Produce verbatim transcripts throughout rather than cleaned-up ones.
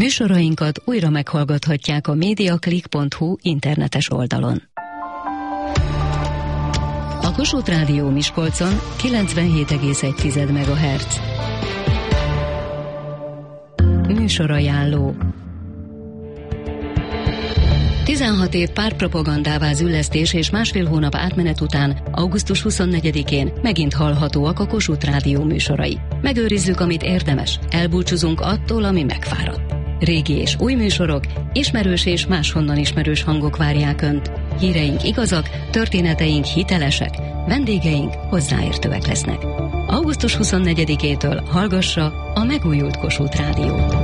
Műsorainkat újra meghallgathatják a mediaclick pont hu internetes oldalon. A Kossuth Rádió Miskolcon kilencvenhét egész egy megahertz. Műsorajánló. tizenhat év pártpropagandává züllesztés és másfél hónap átmenet után augusztus huszonnegyedikén megint hallhatóak a Kossuth Rádió műsorai. Megőrizzük, amit érdemes, elbúcsúzunk attól, ami megfáradt. Régi és új műsorok, ismerős és máshonnan ismerős hangok várják Önt. Híreink igazak, történeteink hitelesek, vendégeink hozzáértőek lesznek. augusztus huszonnegyedikétől hallgassa a megújult Kossuth Rádiót.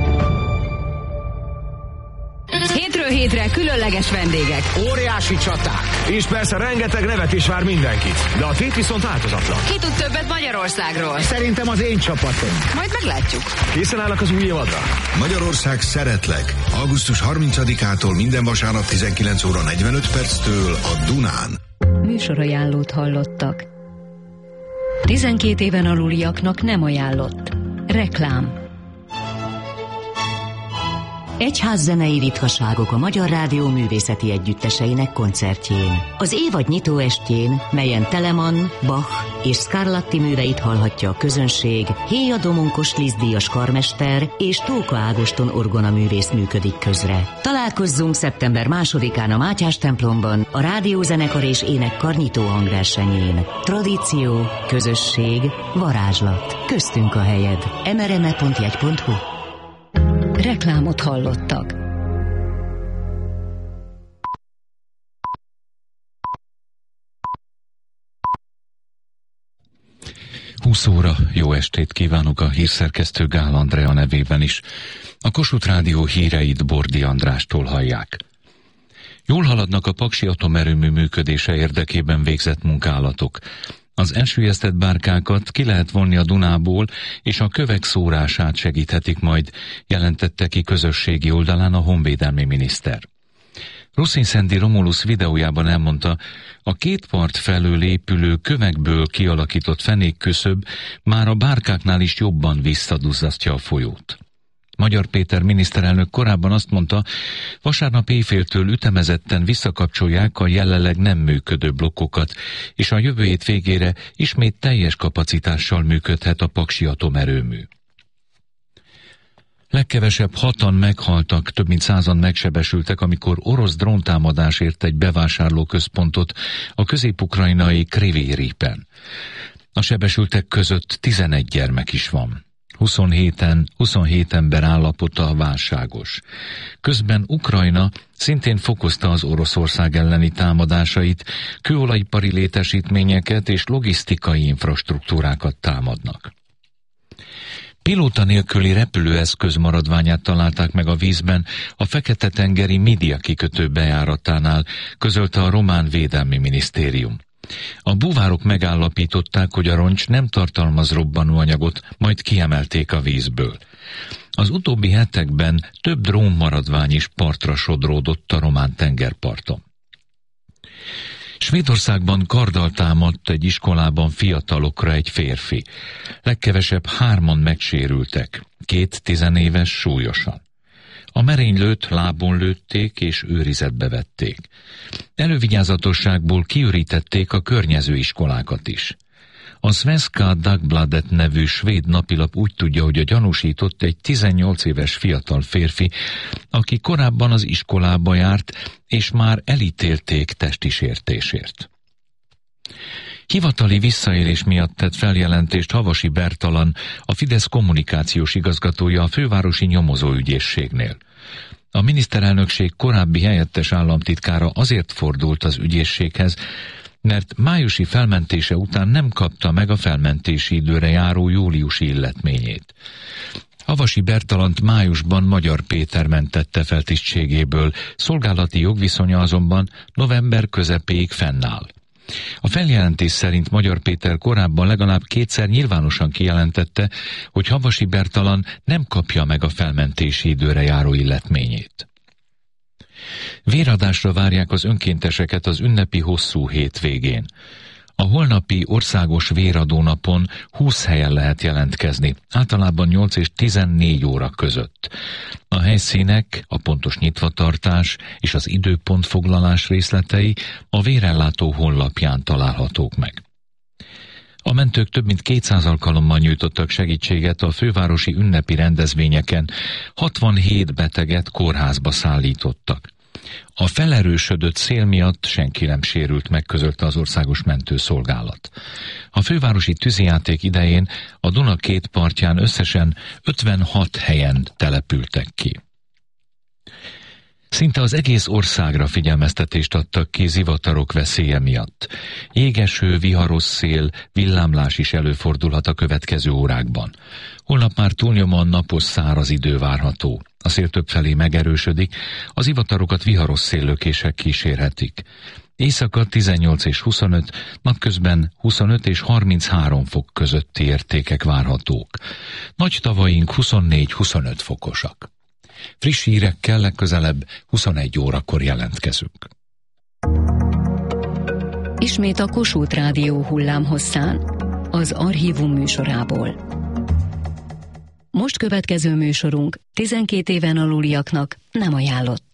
Hétről hétre különleges vendégek. Óriási csaták. És persze rengeteg nevet is vár mindenkit. De a tét viszont változatlan. Ki tud többet Magyarországról? Szerintem az én csapatom. Majd meglátjuk. Készen állnak az új évadra? Magyarország szeretlek. augusztus harmincadikától minden vasárnap tizenkilenc óra negyvenöt perctől a Dunán. Műsorajánlót hallottak. tizenkét éven aluliaknak nem ajánlott. Reklám. Egyházzenei ritkaságok a Magyar Rádió művészeti együtteseinek koncertjén. Az évad nyitó estjén, melyen Telemann, Bach és Scarlatti műveit hallhatja a közönség, Héja Domonkos Liszt-díjas karmester és Tóka Ágoston orgonaművész működik közre. Találkozzunk szeptember másodikán a Mátyás templomban, a rádiózenekar és énekkar nyitó hangversenyén. Tradíció, közösség, varázslat. Köztünk a helyed. em er em e pont jegy pont hu. Reklámot hallottak. húsz óra, jó estét kívánok a hírszerkesztő Gál Andrea nevében is. A Kossuth Rádió híreit Bordi Andrástól hallják. Jól haladnak a paksi atomerőmű működése érdekében végzett munkálatok. Az elsüllyesztett bárkákat ki lehet vonni a Dunából, és a kövek szórását segíthetik majd, jelentette ki közösségi oldalán a honvédelmi miniszter. Ruszin-Szendi Romulus videójában elmondta, a két part felől épülő kövekből kialakított fenékküszöb már a bárkáknál is jobban visszaduzzasztja a folyót. Magyar Péter miniszterelnök korábban azt mondta, vasárnap éjféltől ütemezetten visszakapcsolják a jelenleg nem működő blokkokat, és a jövő hét végére ismét teljes kapacitással működhet a paksi atomerőmű. Legkevesebb hatan meghaltak, több mint százan megsebesültek, amikor orosz dróntámadás ért egy bevásárlóközpontot a közép-ukrajnai Kryvyi Rihben. A sebesültek között tizenegy gyermek is van. huszonhéten, huszonhét ember állapota válságos. Közben Ukrajna szintén fokozta az Oroszország elleni támadásait, kőolajipari létesítményeket és logisztikai infrastruktúrákat támadnak. Pilóta nélküli repülőeszköz maradványát találták meg a vízben a Fekete-tengeri Midia kikötő bejáratánál, közölte a román védelmi minisztérium. A búvárok megállapították, hogy a roncs nem tartalmaz robbanóanyagot, majd kiemelték a vízből. Az utóbbi hetekben több drón maradvány is partra sodródott a román tengerparton. Svédországban karddal támadt egy iskolában fiatalokra egy férfi. Legkevesebb hárman megsérültek, két tizenéves súlyosan. A merénylőt lábon lőtték és őrizetbe vették. Elővigyázatosságból kiürítették a környező iskolákat is. A Svenska Dagbladet nevű svéd napilap úgy tudja, hogy a gyanúsított egy tizennyolc éves fiatal férfi, aki korábban az iskolába járt, és már elítélték testi sértésért. Hivatali visszaélés miatt tett feljelentést Havasi Bertalan, a Fidesz kommunikációs igazgatója a fővárosi nyomozóügyészségnél. A miniszterelnökség korábbi helyettes államtitkára azért fordult az ügyészséghez, mert májusi felmentése után nem kapta meg a felmentési időre járó júliusi illetményét. Havasi Bertalant májusban Magyar Péter mentette fel tisztségéből, szolgálati jogviszonya azonban november közepéig fennáll. A feljelentés szerint Magyar Péter korábban legalább kétszer nyilvánosan kijelentette, hogy Havasi Bertalan nem kapja meg a felmentési időre járó illetményét. Véradásra várják az önkénteseket az ünnepi hosszú hét végén. A holnapi országos véradónapon húsz helyen lehet jelentkezni, általában nyolc és tizennégy óra között. A helyszínek, a pontos nyitvatartás és az időpontfoglalás részletei a vérellátó honlapján találhatók meg. A mentők több mint kétszáz alkalommal nyújtottak segítséget a fővárosi ünnepi rendezvényeken, hatvanhét beteget kórházba szállítottak. A felerősödött szél miatt senki nem sérült meg, közölte az Országos Mentőszolgálat. A fővárosi tűzijáték idején a Duna két partján összesen ötvenhat helyen települtek ki. Szinte az egész országra figyelmeztetést adtak ki zivatarok veszélye miatt. Jégeső, viharos szél, villámlás is előfordulhat a következő órákban. Holnap már túlnyomóan napos, száraz idő várható. A szél többfelé megerősödik, az zivatarokat viharos széllökések kísérhetik. Éjszaka tizennyolc és huszonöt, napközben huszonöt és harminchárom fok közötti értékek várhatók. Nagy tavaink huszonnégy-huszonöt fokosak. Friss hírekkel legközelebb huszonegy órakor jelentkezünk. Ismét a Kossuth Rádió hullámhosszán, az Archívum műsorából. Most következő műsorunk tizenkét éven aluliaknak nem ajánlott.